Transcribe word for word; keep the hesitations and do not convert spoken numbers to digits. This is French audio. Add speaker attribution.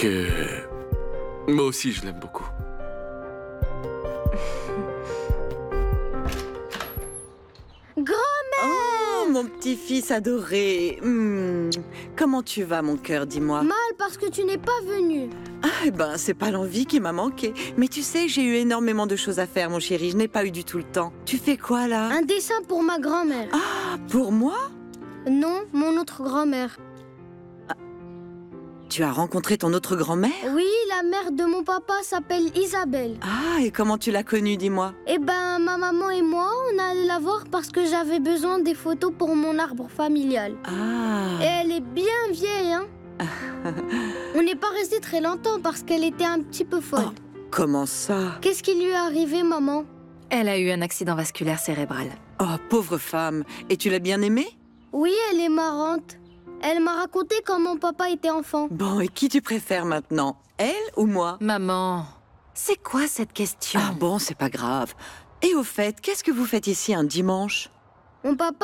Speaker 1: que... Moi aussi, je l'aime beaucoup.
Speaker 2: Grand-mère!
Speaker 3: Oh, mon petit-fils adoré. Hmm. Comment tu vas, mon cœur, dis-moi?
Speaker 2: Mal parce que tu n'es pas venu.
Speaker 3: Ah, eh ben, c'est pas l'envie qui m'a manqué. Mais tu sais, j'ai eu énormément de choses à faire, mon chéri. Je n'ai pas eu du tout le temps. Tu fais quoi, là?
Speaker 2: Un dessin pour ma grand-mère.
Speaker 3: Ah, pour moi?
Speaker 2: Non, mon autre grand-mère.
Speaker 3: Tu as rencontré ton autre grand-mère?
Speaker 2: Oui, la mère de mon papa s'appelle Isabelle.
Speaker 3: Ah, et comment tu l'as connue, dis-moi?
Speaker 2: Eh ben, ma maman et moi, on est allés la voir parce que j'avais besoin des photos pour mon arbre familial.
Speaker 3: Ah.
Speaker 2: Et elle est bien vieille, hein. On n'est pas resté très longtemps parce qu'elle était un petit peu folle.
Speaker 3: Oh, comment ça?
Speaker 2: Qu'est-ce qui lui est arrivé, maman?
Speaker 4: Elle a eu un accident vasculaire cérébral.
Speaker 3: Oh, pauvre femme. Et tu l'as bien aimée?
Speaker 2: Oui, elle est marrante. Elle m'a raconté quand mon papa était enfant.
Speaker 3: Bon, et qui tu préfères maintenant? Elle ou moi?
Speaker 4: Maman, c'est quoi cette question?
Speaker 3: Ah bon, c'est pas grave. Et au fait, qu'est-ce que vous faites ici un dimanche?
Speaker 2: Mon papa